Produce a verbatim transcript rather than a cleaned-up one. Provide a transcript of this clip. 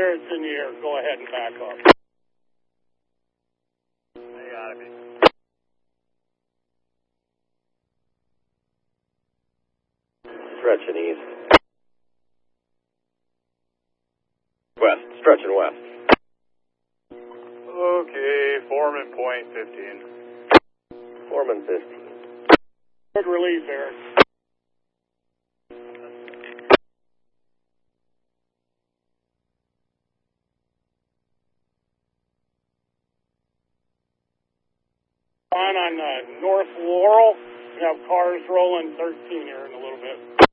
Barrett's in the air. Go ahead and back up. They gotta be. Stretching east. West. Stretching west. Okay, Foreman point fifteen. Foreman fifteen. Good release, Eric. On on uh, North Laurel, we have cars rolling thirteen here in a little bit.